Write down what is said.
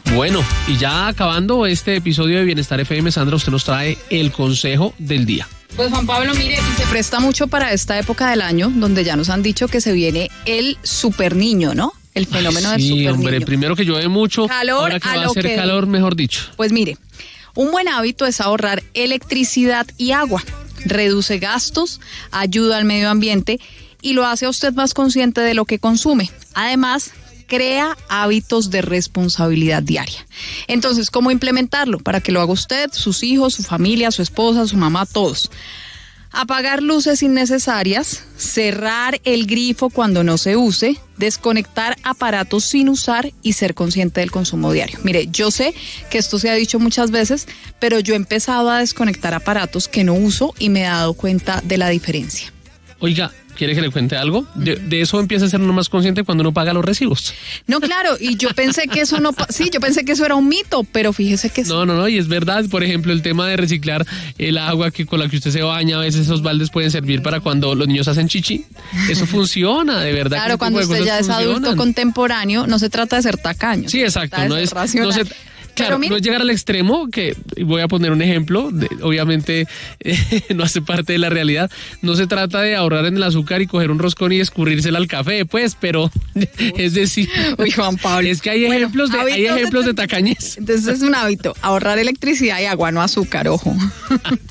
Bueno, y ya acabando este episodio de Bienestar FM, Sandra, usted nos trae el consejo del día. Pues Juan Pablo, mire, y se presta mucho para esta época del año, donde ya nos han dicho que se viene el super niño, ¿no? El fenómeno del super niño. Sí, hombre, primero que llueve mucho, ahora que va a hacer calor, mejor dicho. Pues mire, un buen hábito es ahorrar electricidad y agua, reduce gastos, ayuda al medio ambiente y lo hace a usted más consciente de lo que consume. Además, crea hábitos de responsabilidad diaria. Entonces, ¿cómo implementarlo? Para que lo haga usted, sus hijos, su familia, su esposa, su mamá, todos. Apagar luces innecesarias, cerrar el grifo cuando no se use, desconectar aparatos sin usar y ser consciente del consumo diario. Mire, yo sé que esto se ha dicho muchas veces, pero yo he empezado a desconectar aparatos que no uso y me he dado cuenta de la diferencia. Oiga, ¿quiere que le cuente algo? De eso empieza a ser uno más consciente cuando uno paga los recibos. No, claro, y yo pensé que eso no... Sí, yo pensé que eso era un mito, pero fíjese que sí. No, y es verdad. Por ejemplo, el tema de reciclar el agua con la que usted se baña, a veces esos baldes pueden servir para cuando los niños hacen chichi. Eso funciona, de verdad. Claro, cuando usted ya es adulto contemporáneo, no se trata de ser tacaño. Sí, exacto. Claro, no es llegar al extremo, que voy a poner un ejemplo, obviamente no hace parte de la realidad. No se trata de ahorrar en el azúcar y coger un roscón y escurrírsela al café, pues, pero es decir, uy, Juan Pablo, es que hay ejemplos de tacañez. Entonces es un hábito, ahorrar electricidad y agua, no azúcar, ojo.